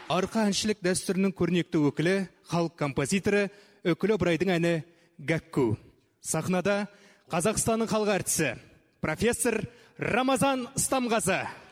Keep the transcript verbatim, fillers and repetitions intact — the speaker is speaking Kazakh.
Арқа әншілік дәстүрінің көрнекті өкілі, халық композиторы Өкілі Ыбырайдың әні «Гәкку». Сахнада Қазақстанның халық әртісі, профессор Рамазан Стамғазы.